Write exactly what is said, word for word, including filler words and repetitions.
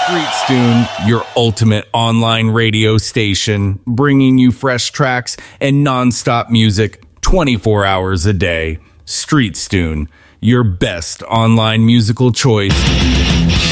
StreetStune, your ultimate online radio station, bringing you fresh tracks and non-stop music twenty-four hours a day. StreetStune, your best online musical choice.